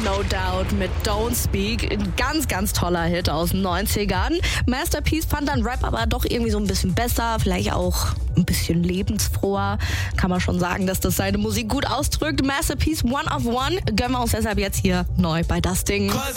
No Doubt mit Don't Speak. Ein ganz, ganz toller Hit aus den 90ern. Masterpiece fand dann Rap aber doch irgendwie so ein bisschen besser, vielleicht auch ein bisschen lebensfroher. Kann man schon sagen, dass das seine Musik gut ausdrückt. Masterpiece One of One gönnen wir uns deshalb jetzt hier neu bei Das Ding.